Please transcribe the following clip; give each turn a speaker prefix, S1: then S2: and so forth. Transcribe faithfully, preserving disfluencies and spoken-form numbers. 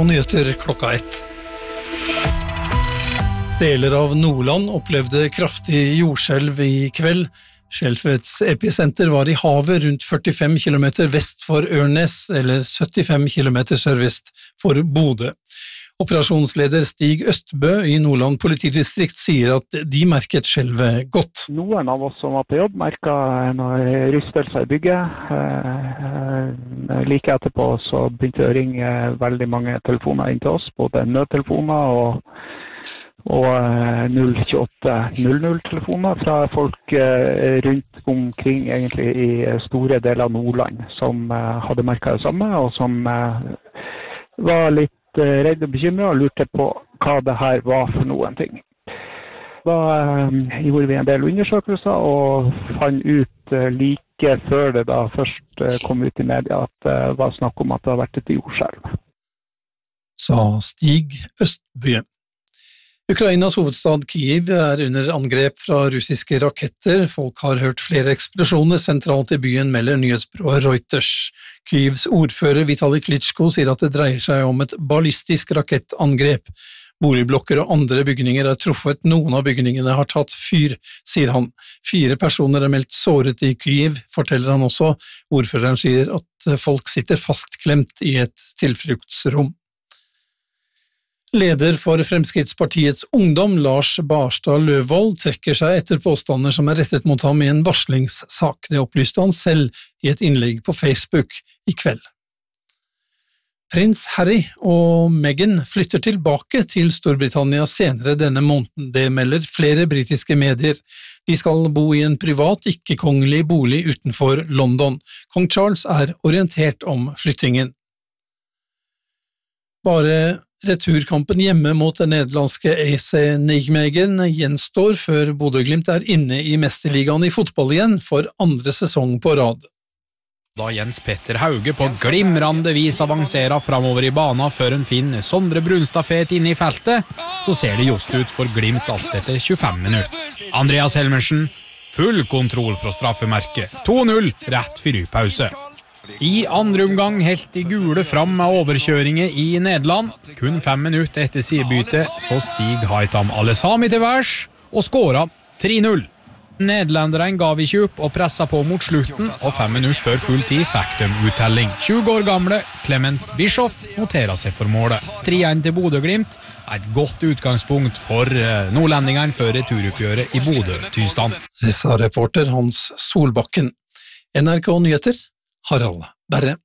S1: Nyheter klokka ett. Deler av Nordland opplevde kraftig jordskjelv i kveld. Skjelvets episenter var i havet rundt førtifem kilometer vest for Ørnes, eller syttifem kilometer sørvest for Bodø. Operasjonsleder Stig Østbø i Nordland politidistrikt sier at de merket skjelvet godt.
S2: Noen av oss som var på jobb merket noen rystelser i bygget. Like etterpå så begynte det å ringe veldig mange telefoner inn til oss, både nødtelefoner og, og null åtte null null telefoner fra folk rundt omkring egentlig i store deler av Nordland som hadde merket det samme, og som var litt redd og bekymret og lurte på hva det her var for noen ting. Da eh, gjorde vi en del undersøkelser og fant ut eh, like før det da først eh, kom ut i media at det eh, var snakk om at det har vært et jordskjelv.
S1: Sa Stig Østbø. Ukrainas hovedstad Kyiv er under angrep fra russiske raketter. Folk har hørt flere eksplosjoner sentralt i byen, melder nyhetsbyrået Reuters. Kyivs ordfører Vitali Klitschko sier at det dreier seg om et ballistisk rakettangrep. Boligblokker og andre bygninger er truffet, noen av bygningene har tatt fyr, sier han. Fire personer er meldt såret i Kyiv, forteller han også. Ordføreren sier at folk sitter fastklemt i et tilfluktsrom. Leder for Fremskrittspartiets ungdom, Lars Barstad Løvold, trekker seg etter påstander som er rettet mot ham i en varslingssak. Det opplyste han selv i et innlegg på Facebook i kveld. Prins Harry og Meghan flytter tilbake til Storbritannia senere denne måneden. Det melder flere britiske medier. De skal bo i en privat, ikke-kongelig bolig utenfor London. Kong Charles er orientert om flyttingen. Bare returkampen hjemme mot den nederlandske A C Nijmegen gjenstår før Bodø/Glimt er inne i mesterligaen i fotball igjen for andre sesong på rad.
S3: Da Jens Petter Hauge på glimrende vis avanserer framover i bana før en finner Sondre Brunstad-fet inne i feltet, så ser det just ut for Glimt alt etter tjuefem minutter. Andreas Helmersen, full kontroll fra straffemerket, to null rett før pause. I andre omgang helt de gule fram med overkjøringer i Nederland. Kun fem minutter etter sidebyte så stig Haitham Alesami til værs og skåra tre null. Nederlenderen gav ikke opp og presset på mot slutten, og fem minutter før full tid fikk de uttelling. tjue år gamle Clement Bischoff noterer seg for målet. tre én til Bodø/Glimt er et godt utgangspunkt for nordlendingene før returoppgjøret i Bodø-Tystan.
S1: Det sa reporter Hans Solbakken. N R K Nyheter, Harald Berre.